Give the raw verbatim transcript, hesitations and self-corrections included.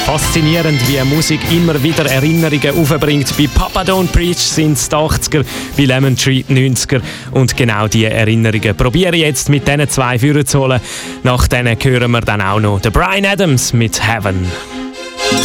Faszinierend, wie Musik immer wieder Erinnerungen aufbringt. Bei Papa Don't Preach sind es die achtziger, bei Lemon Tree die neunziger. Und genau diese Erinnerungen probiere ich jetzt mit diesen zwei vorzuholen. Nach denen hören wir dann auch noch den Bryan Adams mit Heaven.